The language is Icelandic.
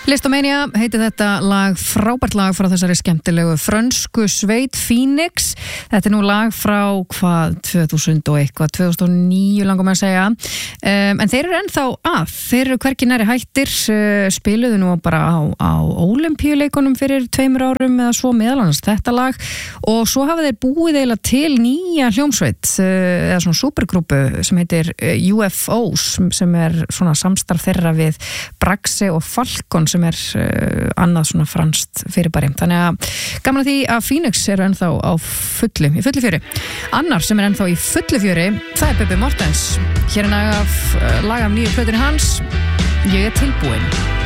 Listomania heitir þetta lag, frábært lag frá þessari skemmtilegu frönsku sveit Phoenix. Þetta nú lag frá 2009 langum að segja. En þeir eru ennþá þeir eru hvergi nærri hættir, spiluðu nú bara á Ólympíuleikunum fyrir 2 árum eða svo meðal annars þetta lag og svo hafa þeir búið eiginlega til nýja hljómsveit eða svona supergrúpu sem heitir UFOs sem svona samstarf þeirra við Braxe og Falcon sem annað svona franskt fyrirbæri. Þannig að gaman að því að Phoenix eru ennþá í fullu fjöri. Annar sem ennþá í fullu fjöri, það Bubbi Morthens. Hér lag af nýju plötunni hans, Ég tilbúin.